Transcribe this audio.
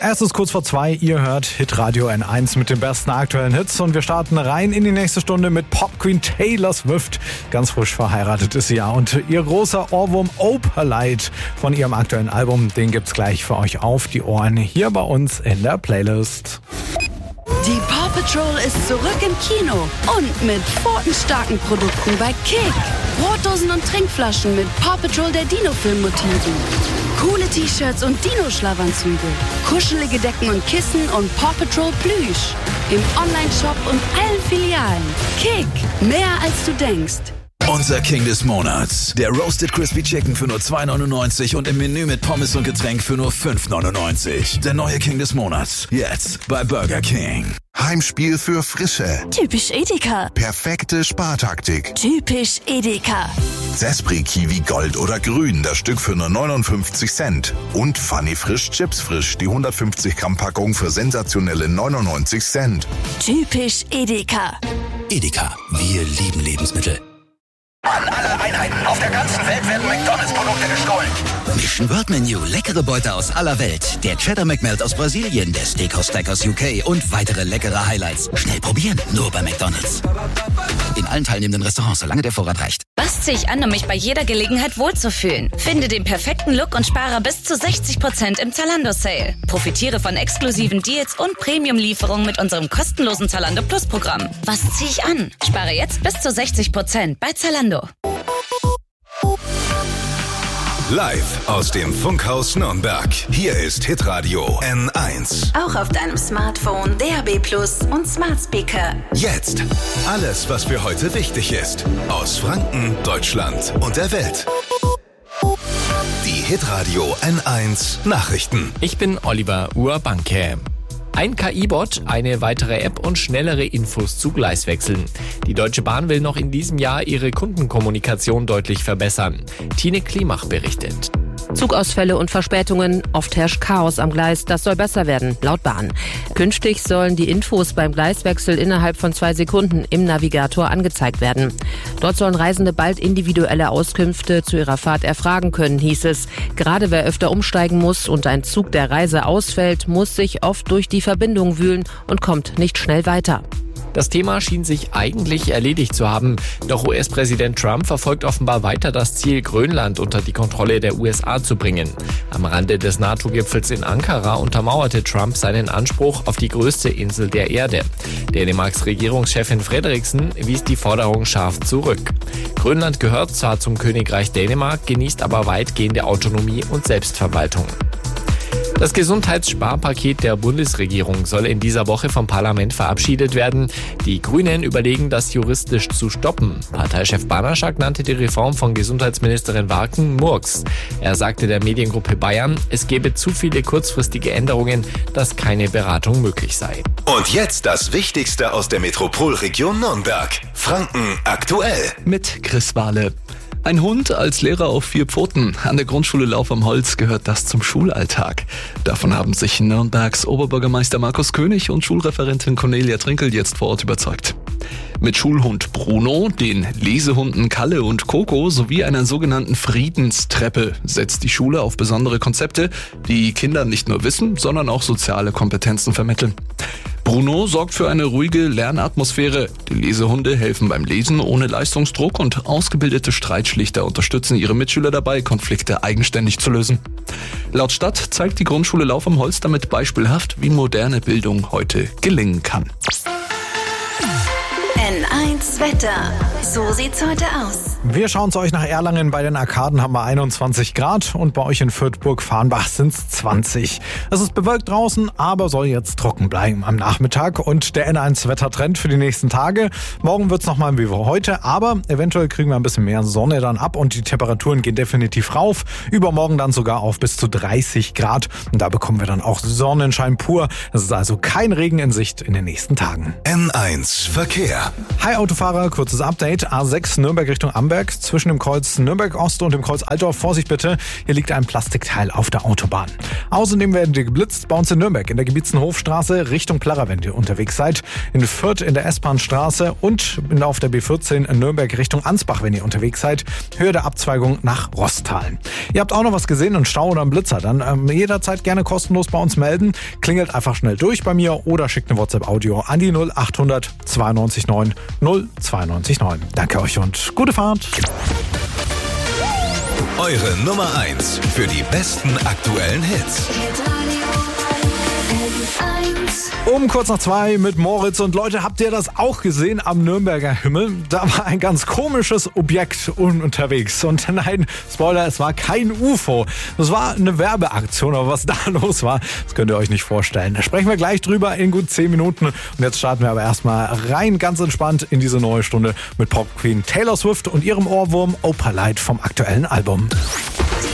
Es ist kurz vor 2, ihr hört Hitradio N1 mit den besten aktuellen Hits und wir starten rein in die nächste Stunde mit Pop-Queen Taylor Swift. Ganz frisch verheiratet ist sie ja und ihr großer Ohrwurm Opalite von ihrem aktuellen Album, den gibt's gleich für euch auf die Ohren hier bei uns in der Playlist. Die Paw Patrol ist zurück im Kino und mit pfotenstarken Produkten bei Kick. Brotdosen und Trinkflaschen mit Paw Patrol der Dino-Film-Motiven. Coole T-Shirts und Dino-Schlafanzüge. Kuschelige Decken und Kissen und Paw Patrol Plüsch. Im Online-Shop und allen Filialen. Kick, mehr als du denkst. Unser King des Monats. Der Roasted Crispy Chicken für nur 2,99 und im Menü mit Pommes und Getränk für nur 5,99. Der neue King des Monats. Jetzt bei Burger King. Heimspiel für Frische. Typisch Edeka. Perfekte Spartaktik. Typisch Edeka. Sespri Kiwi Gold oder Grün, das Stück für nur 59 Cent. Und Funny Frisch Chips Frisch, die 150 Gramm Packung für sensationelle 99 Cent. Typisch Edeka. Edeka, wir lieben Lebensmittel. An alle Einheiten auf der ganzen Welt werden McDonalds-Produkte gestohlen. Mission World Menu, leckere Beute aus aller Welt. Der Cheddar McMelt aus Brasilien, der Steakhouse Stack aus UK und weitere leckere Highlights. Schnell probieren, nur bei McDonalds. In allen teilnehmenden Restaurants, solange der Vorrat reicht. Was ziehe ich an, um mich bei jeder Gelegenheit wohlzufühlen? Finde den perfekten Look und spare bis zu 60% im Zalando-Sale. Profitiere von exklusiven Deals und Premium-Lieferungen mit unserem kostenlosen Zalando Plus-Programm. Was ziehe ich an? Spare jetzt bis zu 60% bei Zalando. Live aus dem Funkhaus Nürnberg. Hier ist Hitradio N1. Auch auf deinem Smartphone, DAB+ und Smart Speaker. Jetzt alles, was für heute wichtig ist. Aus Franken, Deutschland und der Welt. Die Hitradio N1 Nachrichten. Ich bin Oliver Urbanke. Ein KI-Bot, eine weitere App und schnellere Infos zu Gleiswechseln. Die Deutsche Bahn will noch in diesem Jahr ihre Kundenkommunikation deutlich verbessern. Tine Klimach berichtet. Zugausfälle und Verspätungen, oft herrscht Chaos am Gleis, das soll besser werden, laut Bahn. Künftig sollen die Infos beim Gleiswechsel innerhalb von 2 Sekunden im Navigator angezeigt werden. Dort sollen Reisende bald individuelle Auskünfte zu ihrer Fahrt erfragen können, hieß es. Gerade wer öfter umsteigen muss und ein Zug der Reise ausfällt, muss sich oft durch die Verbindung wühlen und kommt nicht schnell weiter. Das Thema schien sich eigentlich erledigt zu haben. Doch US-Präsident Trump verfolgt offenbar weiter das Ziel, Grönland unter die Kontrolle der USA zu bringen. Am Rande des NATO-Gipfels in Ankara untermauerte Trump seinen Anspruch auf die größte Insel der Erde. Dänemarks Regierungschefin Frederiksen wies die Forderung scharf zurück. Grönland gehört zwar zum Königreich Dänemark, genießt aber weitgehende Autonomie und Selbstverwaltung. Das Gesundheitssparpaket der Bundesregierung soll in dieser Woche vom Parlament verabschiedet werden. Die Grünen überlegen, das juristisch zu stoppen. Parteichef Banaschak nannte die Reform von Gesundheitsministerin Warken Murks. Er sagte der Mediengruppe Bayern, es gebe zu viele kurzfristige Änderungen, dass keine Beratung möglich sei. Und jetzt das Wichtigste aus der Metropolregion Nürnberg. Franken aktuell. Mit Chris Wahle. Ein Hund als Lehrer auf 4 Pfoten. An der Grundschule Lauf am Holz gehört das zum Schulalltag. Davon haben sich Nürnbergs Oberbürgermeister Markus König und Schulreferentin Cornelia Trinkel jetzt vor Ort überzeugt. Mit Schulhund Bruno, den Lesehunden Kalle und Coco sowie einer sogenannten Friedenstreppe setzt die Schule auf besondere Konzepte, die Kindern nicht nur Wissen, sondern auch soziale Kompetenzen vermitteln. Bruno sorgt für eine ruhige Lernatmosphäre. Die Lesehunde helfen beim Lesen ohne Leistungsdruck und ausgebildete Streitschlichter unterstützen ihre Mitschüler dabei, Konflikte eigenständig zu lösen. Laut Stadt zeigt die Grundschule Lauf am Holz damit beispielhaft, wie moderne Bildung heute gelingen kann. N1 Wetter. So sieht's heute aus. Wir schauen zu euch nach Erlangen. Bei den Arkaden haben wir 21 Grad und bei euch in Fürth-Burg-Farnbach sind es 20. Es ist bewölkt draußen, aber soll jetzt trocken bleiben am Nachmittag. Und der N1-Wettertrend für die nächsten Tage. Morgen wird es nochmal wie heute, aber eventuell kriegen wir ein bisschen mehr Sonne dann ab und die Temperaturen gehen definitiv rauf. Übermorgen dann sogar auf bis zu 30 Grad. Und da bekommen wir dann auch Sonnenschein pur. Es ist also kein Regen in Sicht in den nächsten Tagen. N1 Verkehr. Hi Autofahrer, kurzes Update. A6 Nürnberg Richtung Amberg. Zwischen dem Kreuz Nürnberg Ost und dem Kreuz Altdorf. Vorsicht bitte, hier liegt ein Plastikteil auf der Autobahn. Außerdem werdet ihr geblitzt bei uns in Nürnberg in der Gebietzenhofstraße Richtung Plarra, wenn ihr unterwegs seid. In Fürth in der S-Bahn-Straße und auf der B14 in Nürnberg Richtung Ansbach, wenn ihr unterwegs seid. Höhe der Abzweigung nach Rostal. Ihr habt auch noch was gesehen, einen Stau oder einen Blitzer, dann jederzeit gerne kostenlos bei uns melden. Klingelt einfach schnell durch bei mir oder schickt eine WhatsApp-Audio an die 0800 92 9 092 9. Danke euch und gute Fahrt. Eure Nummer 1 für die besten aktuellen Hits. Um kurz nach 2 mit Moritz. Und Leute, habt ihr das auch gesehen am Nürnberger Himmel? Da war ein ganz komisches Objekt unterwegs. Und nein, Spoiler, es war kein UFO. Das war eine Werbeaktion, aber was da los war, das könnt ihr euch nicht vorstellen. Da sprechen wir gleich drüber in gut 10 Minuten. Und jetzt starten wir aber erstmal rein ganz entspannt in diese neue Stunde mit Pop Queen Taylor Swift und ihrem Ohrwurm Opalite vom aktuellen Album.